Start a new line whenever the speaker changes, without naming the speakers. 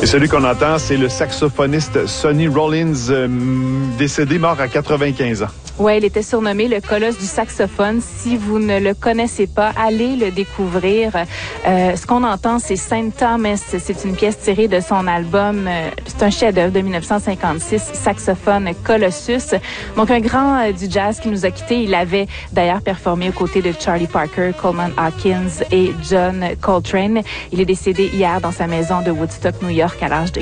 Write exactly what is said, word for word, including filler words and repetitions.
Et celui qu'on entend, c'est le saxophoniste Sonny Rollins, euh, décédé, mort à quatre-vingt-quinze ans.
Ouais, il était surnommé le colosse du saxophone. Si vous ne le connaissez pas, allez le découvrir. Euh, ce qu'on entend, c'est Saint Thomas. C'est une pièce tirée de son album. Euh, c'est un chef-d'œuvre de dix-neuf cent cinquante-six, Saxophone Colossus. Donc, un grand euh, du jazz qui nous a quittés. Il avait d'ailleurs performé aux côtés de Charlie Parker, Coleman Hawkins et John Coltrane. Il est décédé hier dans sa maison de Woodstock, New York, à l'âge de